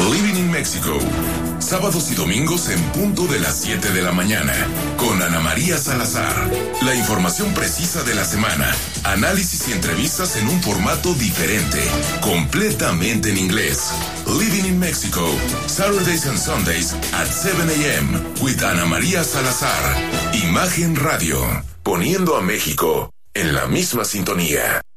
Living in Mexico. Sábados y domingos en punto de las 7 de la mañana. Con Ana María Salazar. La información precisa de la semana. Análisis y entrevistas en un formato diferente. Completamente en inglés. Living in Mexico. Saturdays and Sundays at 7 a.m. with Ana María Salazar. Imagen Radio. Poniendo a México en la misma sintonía.